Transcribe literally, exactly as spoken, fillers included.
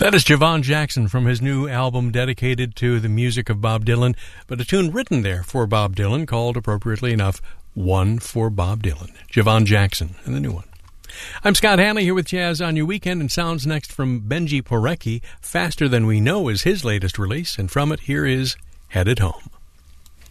That is Javon Jackson from his new album dedicated to the music of Bob Dylan, but a tune written there for Bob Dylan called, appropriately enough, One for Bob Dylan. Javon Jackson and the new one. I'm Scott Hanley here with Jazz on Your Weekend, and sounds next from Benji Porecki. Faster Than We Know is his latest release, and from it here is Headed Home.